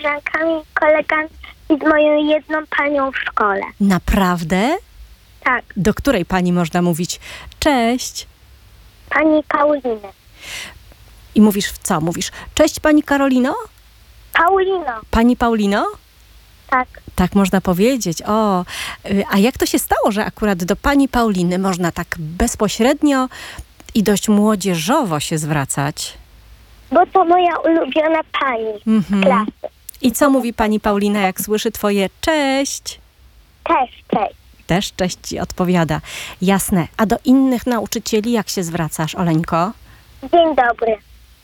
koleżankami, kolegami i z moją jedną panią w szkole. Naprawdę? Tak, Do której pani można mówić cześć? pani Pauliny. I mówisz co? Mówisz cześć pani Karolino? Paulino, Pani Paulino? tak. Tak można powiedzieć. O, a jak to się stało, że akurat do pani Pauliny można tak bezpośrednio i dość młodzieżowo się zwracać? Bo to moja ulubiona pani z klasy. I co mówi pani Paulina, jak słyszy twoje cześć? Też, cześć. Też cześć ci odpowiada. Jasne. A do innych nauczycieli jak się zwracasz, Oleńko? Dzień dobry.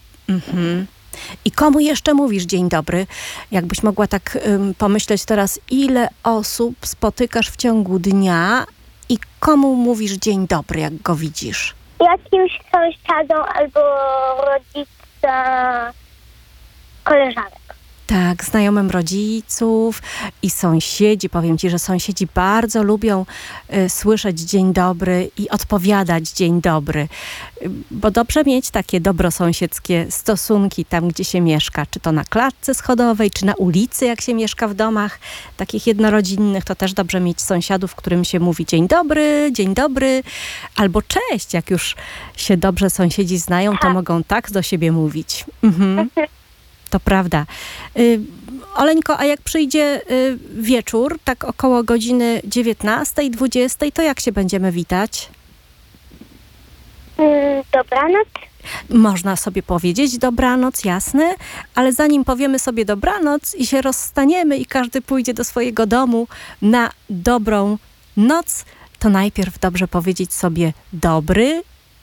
I komu jeszcze mówisz dzień dobry? Jakbyś mogła tak pomyśleć teraz, ile osób spotykasz w ciągu dnia i komu mówisz dzień dobry, jak go widzisz? Jakimś sąsiadom albo rodzica koleżanek. Tak, znajomym rodziców i sąsiedzi. Powiem ci, że sąsiedzi bardzo lubią słyszeć dzień dobry i odpowiadać dzień dobry. Bo dobrze mieć takie dobrosąsiedzkie stosunki tam, gdzie się mieszka. Czy to na klatce schodowej, czy na ulicy, jak się mieszka w domach takich jednorodzinnych. To też dobrze mieć sąsiadów, którym się mówi dzień dobry, albo cześć. Jak już się dobrze sąsiedzi znają, to mogą tak do siebie mówić. To prawda. Oleńko, a jak przyjdzie wieczór, tak około godziny 19, 20, to jak się będziemy witać? Dobranoc. Można sobie powiedzieć dobranoc, jasne, ale zanim powiemy sobie dobranoc i się rozstaniemy i każdy pójdzie do swojego domu na dobrą noc, to najpierw dobrze powiedzieć sobie dobry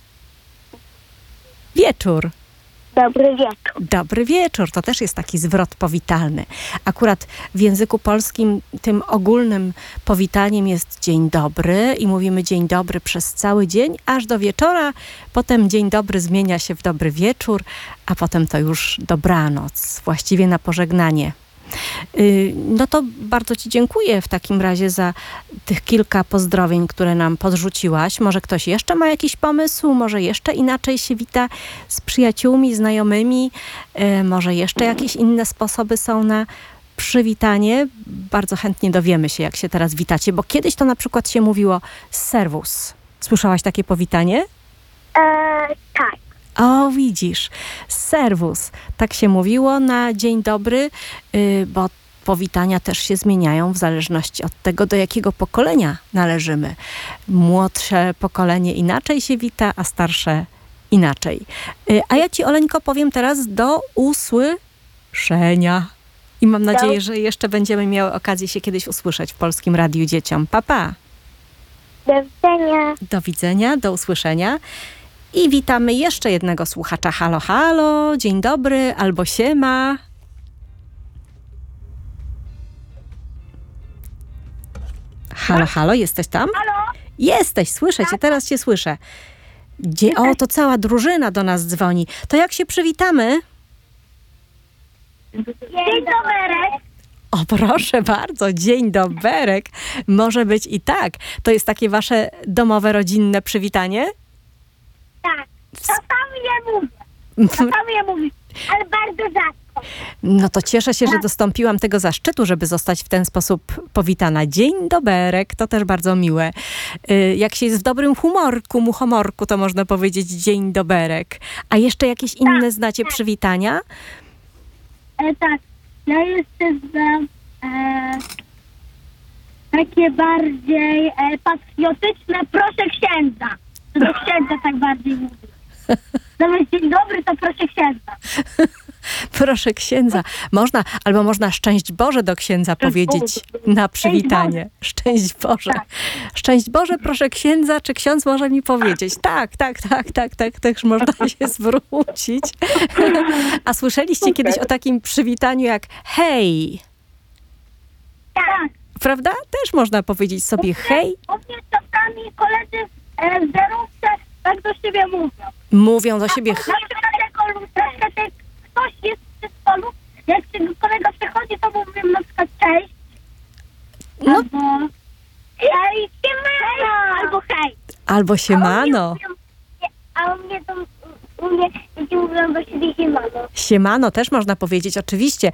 wieczór. Dobry wieczór. Dobry wieczór, to też jest taki zwrot powitalny. Akurat w języku polskim tym ogólnym powitaniem jest dzień dobry i mówimy dzień dobry przez cały dzień, aż do wieczora. Potem dzień dobry zmienia się w dobry wieczór, a potem to już dobranoc, właściwie na pożegnanie. No to bardzo ci dziękuję w takim razie za tych kilka pozdrowień, które nam podrzuciłaś. Może ktoś jeszcze ma jakiś pomysł? Może jeszcze inaczej się wita z przyjaciółmi, znajomymi? Może jeszcze jakieś inne sposoby są na przywitanie? Bardzo chętnie dowiemy się, jak się teraz witacie, bo kiedyś to na przykład się mówiło servus. Słyszałaś takie powitanie? Tak. O, widzisz, servus. Tak się mówiło na dzień dobry, bo powitania też się zmieniają w zależności od tego, do jakiego pokolenia należymy. Młodsze pokolenie inaczej się wita, a starsze inaczej. A ja ci, Oleńko, powiem teraz do usłyszenia. I mam nadzieję, że jeszcze będziemy miały okazję się kiedyś usłyszeć w Polskim Radiu Dzieciom. Pa, pa. Do widzenia. Do widzenia, do usłyszenia. I witamy jeszcze jednego słuchacza. Halo, halo, dzień dobry, albo siema. Halo, halo, jesteś tam? Halo? Jesteś, słyszę cię, teraz cię słyszę. O, to cała drużyna do nas dzwoni. To jak się przywitamy? Dzień dobry. O, proszę bardzo, dzień doberek. Może być i tak. To jest takie wasze domowe, rodzinne przywitanie? Tak. Czasami je mówię, ale bardzo rzadko. No to cieszę się, że dostąpiłam tego zaszczytu, żeby zostać w ten sposób powitana. Dzień doberek, to też bardzo miłe. Jak się jest w dobrym humorku, to można powiedzieć dzień doberek. A jeszcze jakieś inne znacie przywitania? Tak. Ja jeszcze znam takie bardziej patriotyczne proszę księdza. To do księdza tak bardziej mówię. Zamiast dzień dobry, to proszę księdza. Proszę księdza. Można, albo można szczęść Boże do księdza powiedzieć na przywitanie. Szczęść Boże. Szczęść Boże, proszę księdza, czy ksiądz może mi powiedzieć? Tak, też można się zwrócić. A słyszeliście kiedyś o takim przywitaniu jak hej? Tak. Prawda? Też można powiedzieć sobie hej. U mnie czasami koledzy w zerówce tak do siebie mówią. Mówią do siebie Na przykład jak ktoś jest przy stolu, jak się kolega przechodzi, to mówię na przykład cześć. No. Albo hej, siemano. Albo hej. Albo siemano. A u mnie dzieci mówią do siebie siemano. Siemano też można powiedzieć, oczywiście.